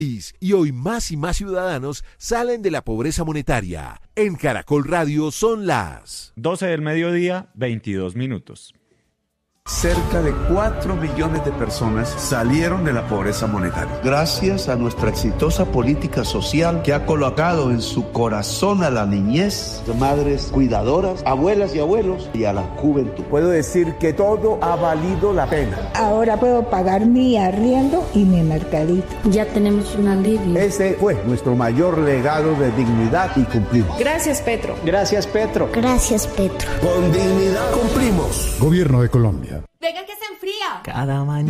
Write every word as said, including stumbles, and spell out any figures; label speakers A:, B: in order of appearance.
A: Y hoy más y más ciudadanos salen de la pobreza monetaria. En Caracol Radio son las
B: doce del mediodía, veintidós minutos.
C: Cerca de cuatro millones de personas salieron de la pobreza monetaria. Gracias a nuestra exitosa política social que ha colocado en su corazón a la niñez, madres cuidadoras, abuelas y abuelos y a la juventud.
D: Puedo decir que todo ha valido la pena.
E: Ahora puedo pagar mi arriendo y mi mercadito.
F: Ya tenemos un alivio.
D: Ese fue nuestro mayor legado de dignidad y cumplimos.
G: Gracias, Petro.
D: Gracias, Petro.
H: Gracias, Petro.
C: Con dignidad cumplimos.
I: Gobierno de Colombia.
J: Venga que se enfría.
K: Cada mañana.